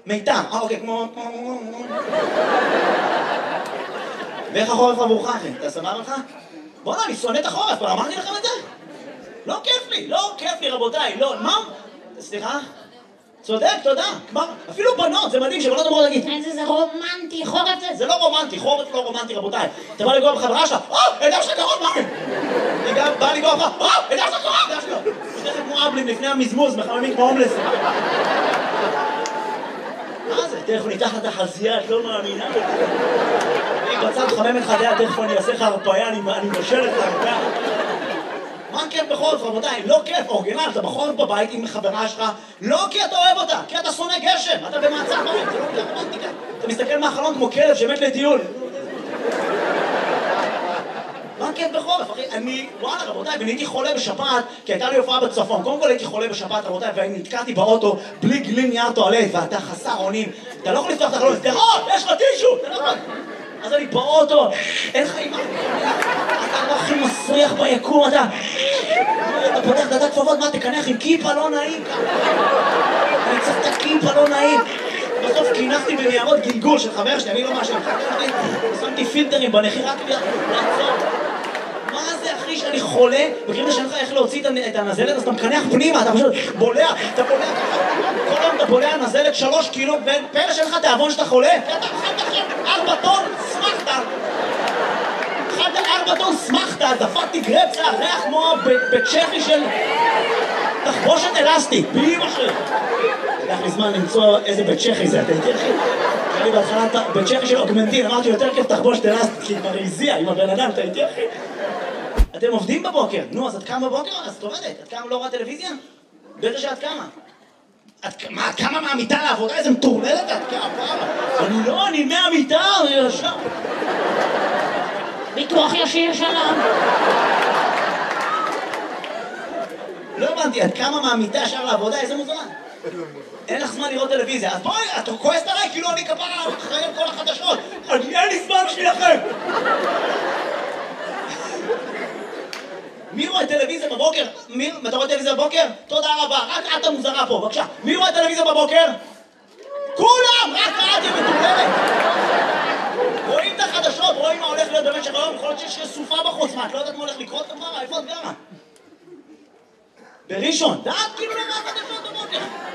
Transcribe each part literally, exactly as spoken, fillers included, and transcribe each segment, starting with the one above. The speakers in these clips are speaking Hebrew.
מיתר, אה אוקיי, כמו... ואיך החורף עבורך אחי? אתה סבבה לך? בוא'נה, אני שונא את החורף, כבר אמרתי לכם את זה? לא כיף לי, לא כיף לי רבותיי, לא, מה? סליחה? צודק, תודה. מה? אפילו בנות, זה מדהים שבנות אמרו להגיד איזה זה רומנטי, חורף זה? זה לא רומנטי, חורף לא רומנטי רבותיי. אתה בא לגוע בחברה שלך, אה, הידע שלך קרוב, מה? אני גם בא לגוע לך, אה, הידע שלך קרוב, הידע שלך. יש לכם כמו אבלים לפני המזמוז, מחממים כמו הומלס. מה זה? תכף ניתח את החזייה, את לא מאמינה. אני בצד חמם את חדיה, תכף אני אעשה לך הרפאיה, אני מבשל את הרפאיה. מה כיף בחורף רבותיי? לא כיף, אורגינל, אתה בחורף בבית עם חברה שלך, לא כי אתה אוהב אותה, כי אתה שונא גשם, אתה במעצר בית, זה לא כיף רומנטיקה. אתה מסתכל מהחלון כמו כלב שמת לטיול. מה כיף בחורף, אחי? אני, וואלה רבותיי, ואני הייתי חולה בשפעת, כי הייתה לי הופעה בצפון. קודם כל הייתי חולה בשפעת רבותיי, ואני נתקעתי באוטו בלי גליל נייר טואלט, ואתה חסר אונים. אתה לא יכול לפתוח את החלון, תראות, יש לך טישו! אתה לא יכול. אז אני באוטו, אין לך אימא, אתה לא הכי מסריח ביקום, אתה... אתה פותח דעת כפפות, מה תקנח עם כיפה לא נעים? אני צריך את הכיפה לא נעים. בסוף כינחתי בניירות גלגול של חבר שלי, אני לא משהו, שמתי פילטרים בנחי רק לעצור. מה זה אחי שאני חולה? בקריאה שאין לך איך להוציא את הנזלת, אז אתה מקנח פנימה, אתה פשוט בולע, אתה בולע ככה. כל היום אתה בולע נזלת שלוש קילו, ופלא שאין לך תיאבון שאתה חולה? כי אתה אכלת לכם ארבע טון, שמחת. אכלת ארבע טון, שמחת, דפקתי גרפסה, ריח כמו בצ'כי של תחבושת אלסטית, באמא שלי. לקח לי זמן למצוא איזה בצ'כי זה, אתה יודע אחי? אני בהתחלה בצ'כי של אוגמנטין, אמרתי יותר כיף תחבושת אלסטית, כי כבר הזיע עם הבן אדם, אתה יודע אחי? אתם עובדים בבוקר, נו אז את קמה בבוקר? אז את עובדת, את קמה לא רואה טלוויזיה? בטח שאת קמה. מה, את קמה מהמיטה לעבודה? איזה מטורללת את קמה פעם? אני לא, אני מהמיטה, אני ישר. ביטוח ישיר שלום. לא הבנתי, את קמה מהמיטה ישר לעבודה, איזה מוזמן? אין לך זמן לראות טלוויזיה, אז בואי, את כועסת עליי כאילו אני כפרה אחראי על כל החדשות. אני אין לי זמן בשבילכם. מי רואה טלוויזיה בבוקר? מי? אתה רואה טלוויזיה בבוקר? תודה רבה, רק את המוזרה פה, בבקשה. מי רואה טלוויזיה בבוקר? כולם! רק את היא מטורללת! רואים את החדשות, רואים מה הולך להיות במשך היום, יכול להיות שיש סופה בחוץ, מה, את לא יודעת מה הולך לקרות כבר? איפה את גרה? בראשון, דעת כאילו לא רואה חדשות בבוקר.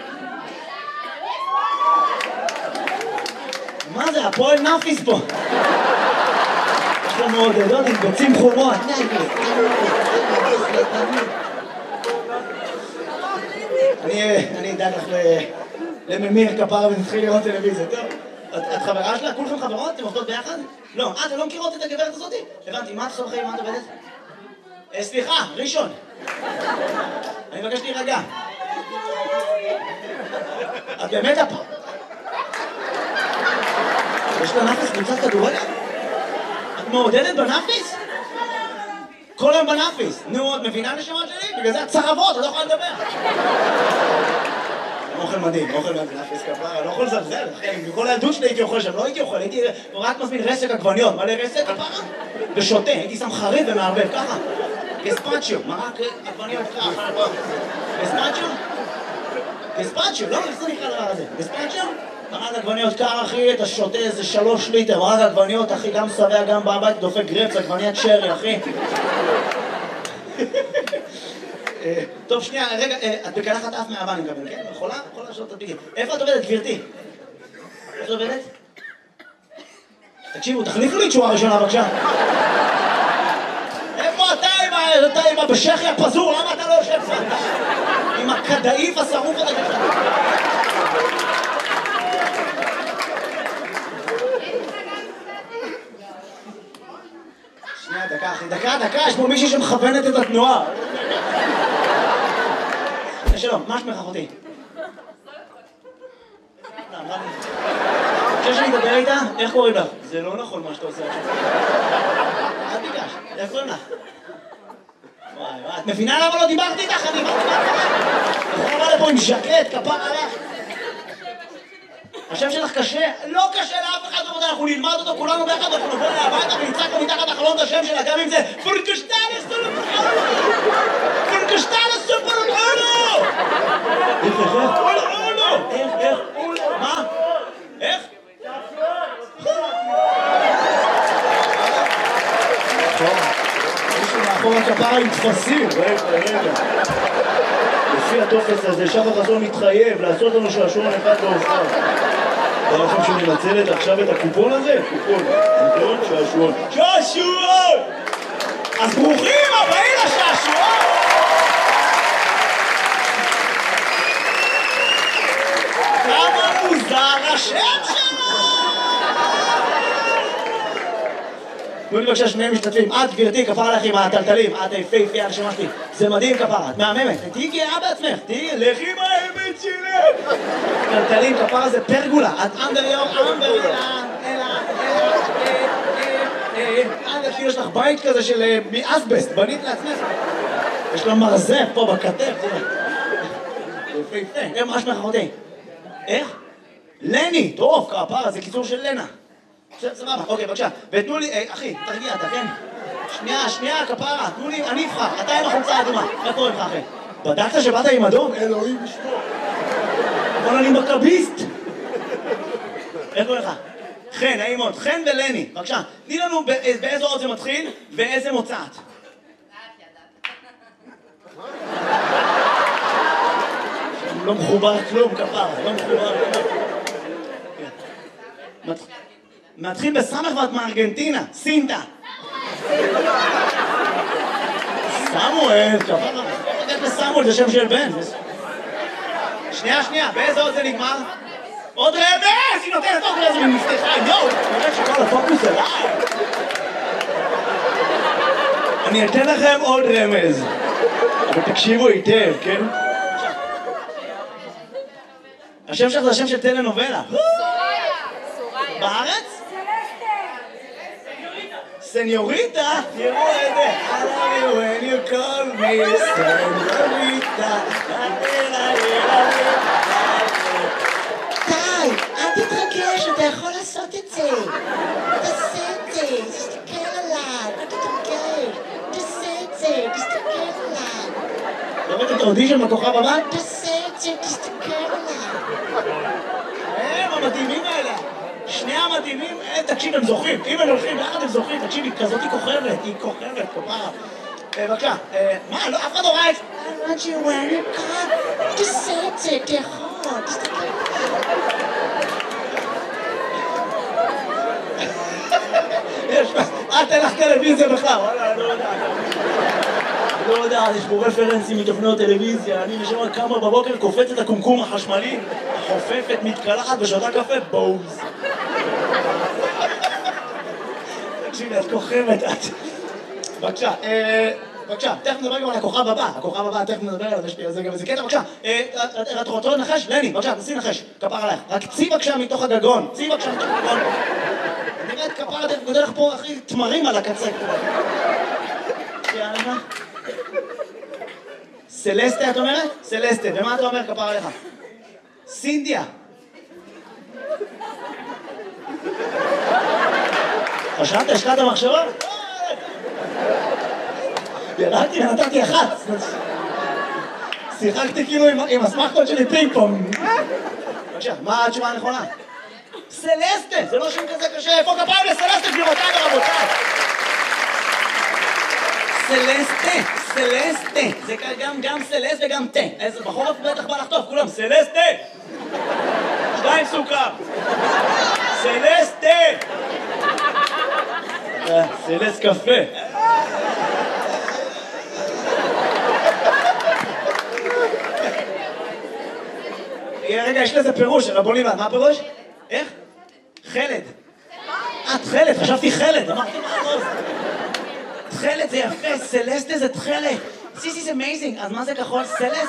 מה זה, הפועל נאפיס פה? יש לו מעודדות עם ביצים חומות. אני אדאג לך לממיר כפרה ונתחיל לראות טלוויזיה, טוב? את חברה שלה? כולכם חברות? אתם עובדות ביחד? לא. אה, אתם לא מכירות את הגברת הזאת? הבנתי, מה את עושה בחיים? מה את עובדת? סליחה, ראשון. אני מבקש להירגע. את באמת הפ... יש לה נאפיס קבוצת כדורגל? את מעודדת בנאפיס? כל היום בנאפיס. נו, את מבינה נשמות שלי? בגלל זה את צרבות, את לא יכולה לדבר. אוכל מדהים, אוכל בנאפיס כפרה, לא יכול לזלזל. מכל הילדות שלי הייתי אוכל שם, לא הייתי אוכל, הייתי רק מזמין רסק עגבניות. מלא רסק כפרה? ושותה, הייתי שם חריף ומערבב, ככה. גספצ'יו, מרק עגבניות ככה. גספצ'יו? גספצ'יו, לא, איך זה נקרא דבר הזה? גספצ'יו? מרק עגבניות קר אחי, אתה שותה איזה שלוש ליטר, מרק עגבניות אחי, גם שבע, גם בבית, דופק גרפס, עגבניית שרי אחי. טוב שנייה, רגע, את בקלחת אף מאהבה אני מקבל, כן? יכולה? יכולה לשאול את הביגים. איפה את עובדת גבירתי? איפה את עובדת? תקשיבו, תחליפו לי תשואה ראשונה בבקשה. איפה אתה עם הבשכי הפזור? למה אתה לא יושב פה? עם הכדאיף השרוף הזה ככה. שנייה, דקה אחי, דקה, דקה, יש פה מישהי שמכוונת את התנועה. שלום, מה שמך אחותי? חושב שאני אדבר איתה? איך קוראים לך? זה לא נכון מה שאתה עושה עכשיו. אל תיגש, איך קוראים לך? וואי וואי, את מבינה למה לא דיברתי איתך? אני אמרתי מה קורה? יכול לבוא לפה עם ז'קט, כפר עליך. השם שלך קשה? לא קשה לאף אחד בבודה, אנחנו נלמד אותו כולנו ביחד, אנחנו נבוא אליה הביתה ונצעק לו מתחת לחלון את השם שלה, גם אם זה פורקשטלס סופרולו! פורקשטלס סופרולו! איך, איך, איך? איך, איך? מה? כפרה עם תפסים. רגע, רגע. לפי הטופס הזה, שחר חסון מתחייב לעשות לנו שעשועון אחד להופעה. בא לכם שמנצלת עכשיו את הקופון הזה? קופון. נכון? שעשועון. שעשועון! אז ברוכים הבאים לשעשועון! כמה מוזר השם שלו! תנו לי בבקשה שני משתתפים. את גברתי, כפרה לך עם הטלטלים. את יפהפייה הנשמה שלי. זה מדהים כפרה, את מהממת. תהיי גאה בעצמך. תהיי לכי עם האמת שלך. טלטלים, כפרה זה פרגולה. את אנדר יום, אנדר אלה, אלה, אלה, אנדר כאילו יש לך בית כזה של מאסבסט. בנית לעצמך. יש לה מרזף פה בכתף. יפהפה. איך מה שמך אחותי? איך? לני. טוב, כפרה, זה קיצור של לנה. סבבה, אוקיי, בבקשה. ותנו לי, אחי, תרגיע, אתה כן? שנייה, שנייה, כפרה, תנו לי, אני אבחר. אתה עם החולצה האדומה. מה קורה לך, אחי? בדקת שבאת עם אדום? אלוהים ישמור. אבל אני מכביסט. איך קורה לך? חן, נעים מאוד. חן ולני, בבקשה. תני לנו באיזה אות זה מתחיל ואיזה מוצאת. לא מחובר כלום, כפרה, לא מחובר כלום. מתחיל בסמך ואת מארגנטינה, סינטה. סמואל, כפרה. איך לסמואל זה שם של בן. שנייה, שנייה, באיזה עוד זה נגמר? עוד רמז! היא נותנת עוד רמז מנפתחה, יואו! נראה שכל הפוקוס אליי. אני אתן לכם עוד רמז. אבל תקשיבו היטב, כן? השם שלך זה השם של טלנובלה. בארץ? סניוריטה? תראו את זה. I love you when you call me סניוריטה. די, אל תתרגש, אתה יכול לעשות את זה. תעשה את זה, תסתכל עליי, אל תתרגש. תעשה את זה, תסתכל עליי. ראית את האודישן בכוכב הבא? תעשה את זה, תסתכל עליי. הם המדהימים האלה. שני המדהימים, תקשיב, הם זוכרים. אם הם הולכים ביחד הם זוכרים, תקשיב, היא כזאת היא כוכבת, היא כוכבת, כפרה. בבקשה, מה, לא, אף אחד לא ראה את זה. I want you when you come, תעשה את זה, תיכול, תסתכל עליי. את אין לך טלוויזיה בכלל, וואלה, אני לא יודעת. אני לא יודעת, יש פה רפרנסים מתוכניות טלוויזיה, אני נשמע כמה בבוקר קופץ את הקומקום החשמלי, חופפת, מתקלחת ושותה קפה, בוז. תקשיבי, את כוכבת, את... בבקשה, בבקשה, תכף נדבר גם על הכוכב הבא, הכוכב הבא, תכף נדבר על זה גם איזה קטע, בבקשה, את רוצה לנחש? לני, בבקשה, תנסי לנחש, כפר עלייך, רק צי בבקשה מתוך הגגון, צי בבקשה מתוך הגגון. נראה את כפר, אתה גודל לך פה הכי תמרים על הקצה. יאללה. סלסטה את אומרת? סלסטה, ומה אתה אומר כפר עליך? סינדיה. חשבת, השקעת המחשבה? ירדתי ונתתי אחת. שיחקתי כאילו עם הסמכות שלי פינג פונג. בבקשה, מה התשובה הנכונה? סלסטה, זה לא שם כזה קשה. איפה כפיים לסלסטה, גבירותיי ורבותיי? סלסטה, סלסטה. זה גם סלסט וגם תה. איזה בחורף בטח בא לחטוף, כולם. סלסטה! שתיים סוכר. סלסטה! סלסט קפה. רגע, יש לזה פירוש, רבוני, מה הפירוש? איך? חלד. את חלד, חשבתי חלד, אמרתי מה הכל? תחלת זה יפה, סלסטה זה תחלת. This is amazing, אז מה זה כחול? סלס?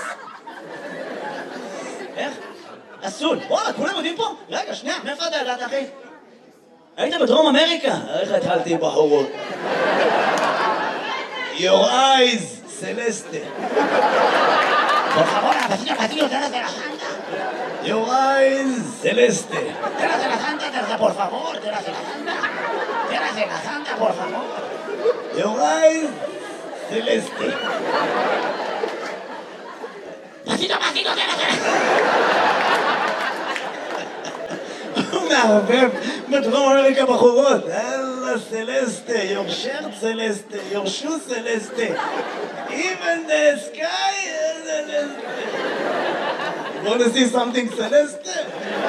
איך? אסול. וואלה, כולם יודעים פה? רגע, שנייה, מאיפה אתה ידעת, אחי? היית בדרום אמריקה? איך התחלתי בחורות? Your eyes, סלסטה. por favor, vecino, vecino, tras de la santa. Your eyes, celeste. Tras de la santa, tras de, por favor, tras de la santa. Tras de la santa, por favor. Your eyes, celeste. Vecino, vecino, tras de la santa. הוא מערבב בדרום אמריקה בחורות. אללה סלסטה, your shirt סלסטה, your shoe סלסטה. Even the sky is סלסטה. You want to see something סלסטה?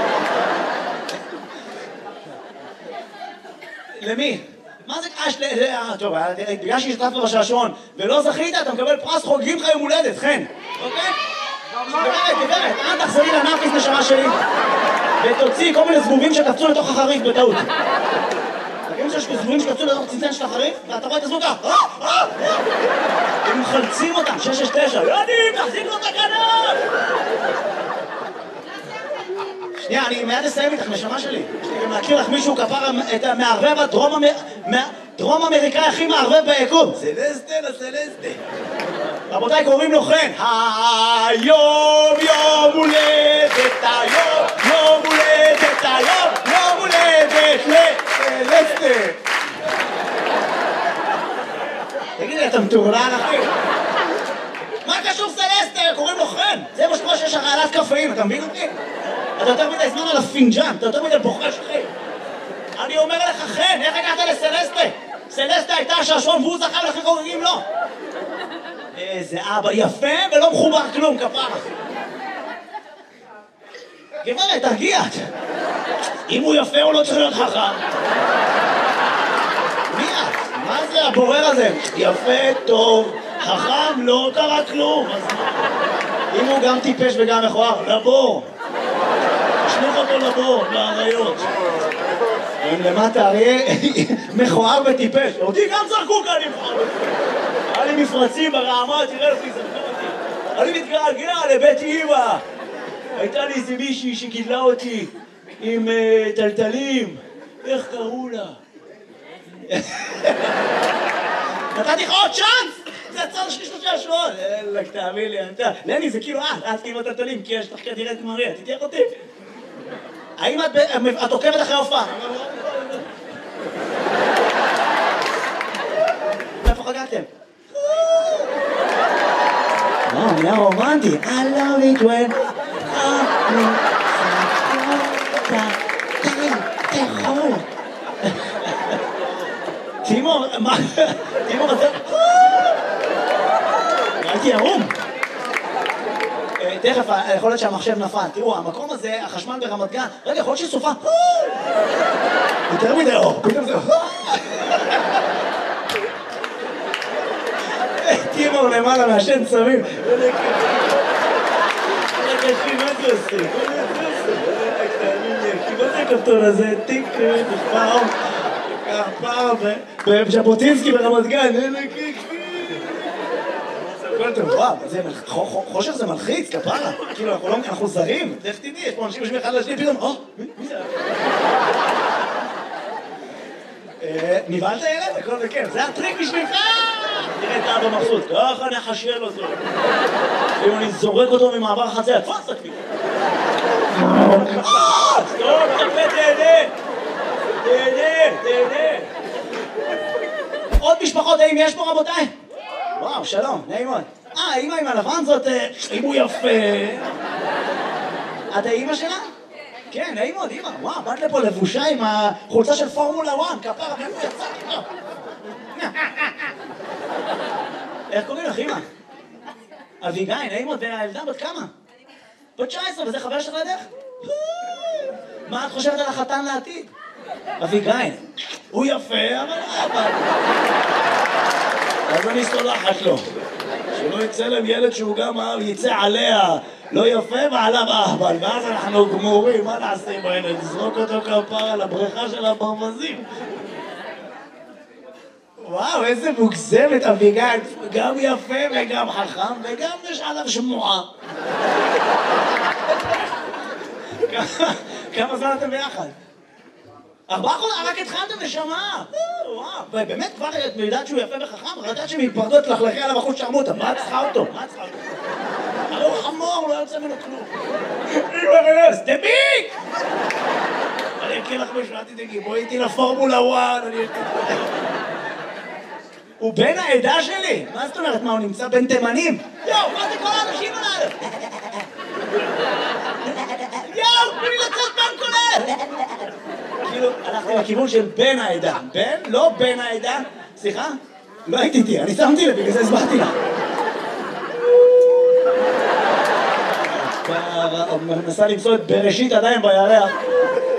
למי? מה זה קש? טוב, בגלל שהשתתפת בשעשועון ולא זכית, אתה מקבל פרס חוגגים לך יום הולדת, חן. אוקיי? גברת, גברת, אל תחזרי לנאפיס נשמה שלי ותוציא כל מיני זבובים שקפצו לתוך החריף בטעות. תגידים שיש זבובים שקפצו לתוך צנצן של החריף ואתה רואה את הזבוב ככה הם מחלצים אותם, שש שש תשע יודעים, תחזיק לו את הכנף. שנייה, אני מיד אסיים איתך, נשמה שלי. יש לי גם להכיר לך מישהו כפר את המערבב הדרום אמריקאי הכי מערבב ביקום. סלסטה לסלסטה. רבותיי, קוראים לו חן. היום יום הולדת, היום יום הולדת, היום יום הולדת לסלסטה. תגידי, אתה מטורלל אחי? מה קשור סלסטה? קוראים לו חן. זה מה שקורה שיש הרעלת קפאים, אתה מבין אותי? אתה יותר מדי זמן על הפינג'אן, אתה יותר מדי בוחש אחי. אני אומר לך חן, איך הגעת לסלסטה? סלסטה הייתה השעשועון והוא זכה ולכן חוגגים לו. איזה אבא יפה ולא מחובר כלום, כפרה. גברת, תרגיע. אם הוא יפה הוא לא צריך להיות חכם. מי את? מה זה הבורר הזה? יפה, טוב, חכם, לא קרה כלום. אם הוא גם טיפש וגם מכוער, לבור. תשליך אותו לבור, לאריות. הם למטה אריה מכוער וטיפש. אותי גם זרקו כאן נבחר. היה לי מפרצים ברעמה, תראה לפי זרקו אותי. אני מתגעגע לבית אמא. הייתה לי איזה מישהי שגידלה אותי עם טלטלים. איך קראו לה? נתתי לך עוד צ'אנס! זה הצד השני של השעשועון. אלא, תאמין לי, אתה... לני, זה כאילו את, את כאילו טלטלים, כי יש לך כנראה את מריה, תתייך אותי. האם את עוקבת אחרי הופעה? איפה חגגתם? לא, נהיה רומנטי. I love it when אני סחותה תאכול. תימור, מה? תימור, אתה... הייתי ערום. תכף, יכול להיות שהמחשב נפל. תראו, המקום הזה, החשמל ברמת גן, רגע, יכול להיות שסופה. יותר מדי אור, פתאום זה... תימור למעלה מהשן צמים. רגע, אחי, מה זה עושה? מה זה הכפתור הזה? טיק, פעם, פעם, בז'בוטינסקי ברמת גן. וואו, חושך זה מלחיץ, כפרה. כאילו, אנחנו זרים, איך תדעי, יש פה אנשים יושבים אחד לשני, פתאום, או, מי זה? נבהלת ילד? הכל זה כיף, זה הטריק בשבילך! תראה את האבא מבסוט, ככה נחשל אותו. אם אני זורק אותו ממעבר החציה, תפס אותי. סטופ, תפה, תהנה! תהנה, תהנה! עוד משפחות, האם יש פה רבותיי? וואו, שלום, נעים מאוד. אה, האמא עם הלבן זאת, אם הוא יפה. את האמא שלה? כן, נעים מאוד, אמא. וואו, באת לפה לבושה עם החולצה של פורמולה אחת, כפרה, מאיפה יצא? איך קוראים לך, אמא? אביגיל, נעים מאוד, והילדה בת כמה? בת תשע עשרה, וזה חבר שלך לדרך? מה את חושבת על החתן לעתיד? אביגיל, הוא יפה, אבל... אז אני סולחת לו. שלא יצא להם ילד שהוא גם יצא עליה לא יפה ועליו אהבל, ואז אנחנו גמורים, מה נעשה עם הילד? נזרוק אותו כפרה לבריכה של הברווזים. וואו, איזה מוגזמת אביגיל, גם יפה וגם חכם וגם יש עליו שמועה. כמה זמן אתם ביחד? ארבעה חודשים, רק התחלתם נשמה. וואו, באמת כבר את יודעת שהוא יפה וחכם, רק יודעת שמתפרדות לחלכי עליו אחוז שרמוטה. מה את צריכה אותו? מה את צריכה אותו? הרי הוא חמור, לא יוצא ממנו כלום. אמא רס, דביק! אני אקריא לך משהו, אל תדאגי, בואי איתי לפורמולה אחת, אני אקריא. הוא בן העדה שלי? מה זאת אומרת? מה, הוא נמצא בין תימנים? יואו, מה זה כל האנשים הללו? יואו, תנו לי לצאת בין כולל! כאילו, הלך הלכתי לכיוון של בן העדה. בן? לא בן העדה. סליחה? לא הייתי איתי, אני שמתי לב, בגלל זה הסברתי לך. מנסה למצוא את בראשית עדיין בירח.